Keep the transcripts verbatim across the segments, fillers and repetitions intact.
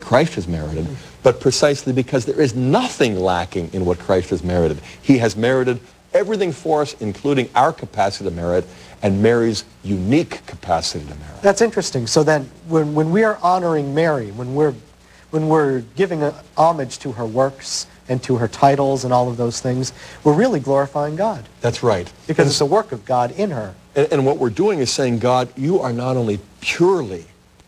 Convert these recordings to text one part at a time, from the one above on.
Christ has merited, but precisely because there is nothing lacking in what Christ has merited. He has merited everything for us, including our capacity to merit, and Mary's unique capacity to merit. That's interesting. So then, when, when we are honoring Mary, when we're, when we're giving a, homage to her works and to her titles and all of those things, we're really glorifying God. That's right. Because and, it's a work of God in her. And, and what we're doing is saying, God, you are not only purely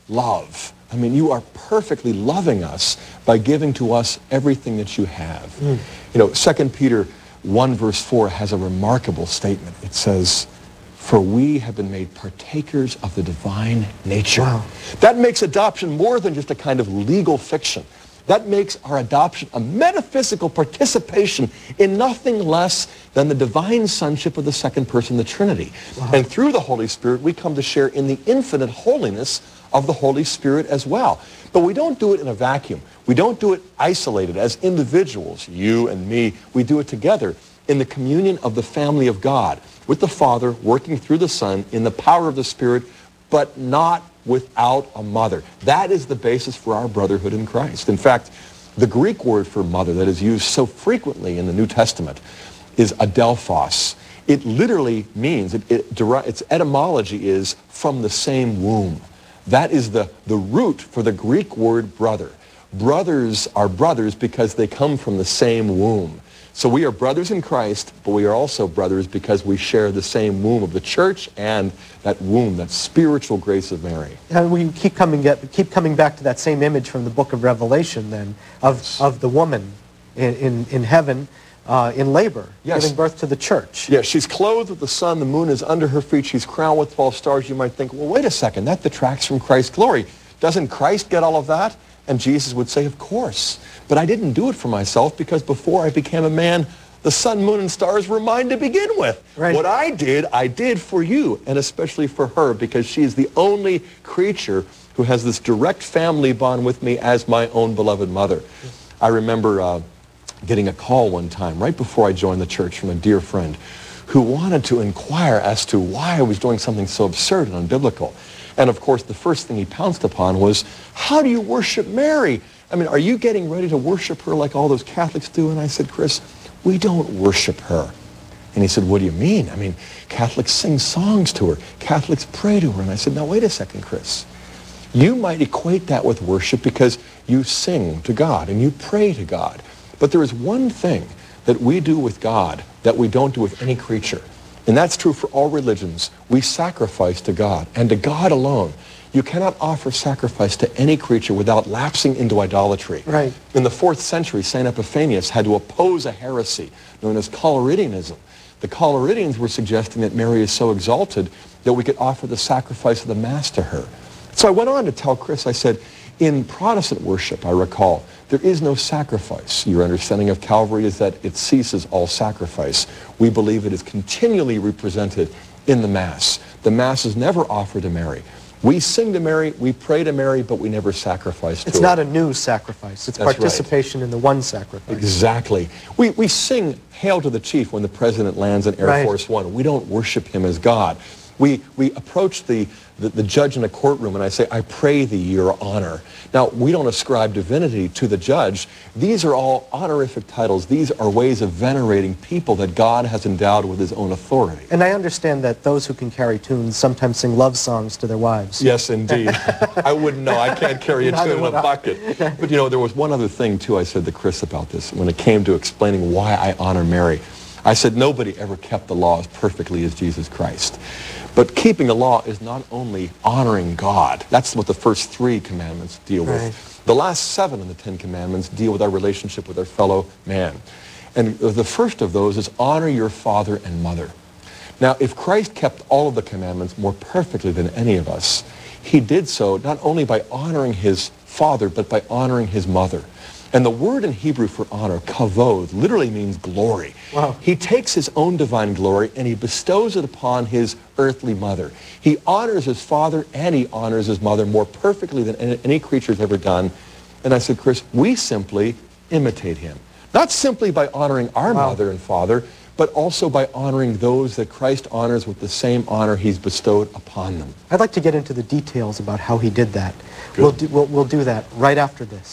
love, I mean, you are perfectly loving us by giving to us everything that you have. Mm. You know, Second Peter one verse four has a remarkable statement. It says, for we have been made partakers of the divine nature. Wow. That makes adoption more than just a kind of legal fiction. That makes our adoption a metaphysical participation in nothing less than the divine sonship of the second person of the Trinity. Wow. And through the Holy Spirit, we come to share in the infinite holiness of the Holy Spirit as well. But we don't do it in a vacuum. We don't do it isolated as individuals, you and me. We do it together in the communion of the family of God, with the Father working through the Son in the power of the Spirit, but not without a mother. That is the basis for our brotherhood in Christ. In fact, the Greek word for mother that is used so frequently in the New Testament is adelphos. It literally means, it, it, its etymology is from the same womb. That is the, the root for the Greek word brother. Brothers are brothers because they come from the same womb. So we are brothers in Christ, but we are also brothers because we share the same womb of the church and that womb, that spiritual grace of Mary. And we keep coming, get, keep coming back to that same image from the book of Revelation then, of, yes. of the woman in, in, in heaven, uh, in labor, yes. giving birth to the church. Yes, she's clothed with the sun, the moon is under her feet, she's crowned with twelve stars. You might think, well, wait a second, that detracts from Christ's glory. Doesn't Christ get all of that? And Jesus would say, of course. But I didn't do it for myself because before I became a man, the sun, moon, and stars were mine to begin with. Right. What I did, I did for you, and especially for her, because she is the only creature who has this direct family bond with me as my own beloved mother. I remember uh, getting a call one time, right before I joined the church, from a dear friend who wanted to inquire as to why I was doing something so absurd and unbiblical. And of course, the first thing he pounced upon was, how do you worship Mary? I mean, are you getting ready to worship her like all those Catholics do? And I said, Chris, we don't worship her. And he said, what do you mean? I mean, Catholics sing songs to her. Catholics pray to her. And I said, now, wait a second, Chris. You might equate that with worship because you sing to God and you pray to God. But there is one thing that we do with God that we don't do with any creature. And that's true for all religions. We sacrifice to God, and to God alone. You cannot offer sacrifice to any creature without lapsing into idolatry. Right. In the fourth century, Saint Epiphanius had to oppose a heresy known as Collyridianism. The Collyridians were suggesting that Mary is so exalted that we could offer the sacrifice of the Mass to her. So I went on to tell Chris, I said, in Protestant worship, I recall, there is no sacrifice. Your understanding of Calvary is that it ceases all sacrifice. We believe it is continually represented in the Mass. The Mass is never offered to Mary. We sing to Mary, we pray to Mary, but we never sacrifice to It's her. not a new sacrifice. It's That's participation right. in the one sacrifice. Exactly. We, we sing Hail to the Chief when the President lands in Air Right. Force One. We don't worship him as God. We, we approach the, the, the judge in a courtroom and I say, I pray thee, your honor. Now, we don't ascribe divinity to the judge. These are all honorific titles. These are ways of venerating people that God has endowed with his own authority. And I understand that those who can carry tunes sometimes sing love songs to their wives. Yes, indeed. I wouldn't know. I can't carry a Neither tune in a would I. bucket. But, you know, there was one other thing, too, I said to Chris about this when it came to explaining why I honor Mary. I said nobody ever kept the law as perfectly as Jesus Christ. But keeping the law is not only honoring God. That's what the first three commandments deal with. Right. The last seven of the Ten Commandments deal with our relationship with our fellow man. And the first of those is honor your father and mother. Now, if Christ kept all of the commandments more perfectly than any of us, he did so not only by honoring his father, but by honoring his mother. And the word in Hebrew for honor, kavod, literally means glory. Wow. He takes his own divine glory and he bestows it upon his earthly mother. He honors his father and he honors his mother more perfectly than any, any creature's ever done. And I said, Chris, we simply imitate him. Not simply by honoring our Wow. mother and father, but also by honoring those that Christ honors with the same honor he's bestowed upon them. I'd like to get into the details about how he did that. Good. We'll do, we'll, we'll do that right after this.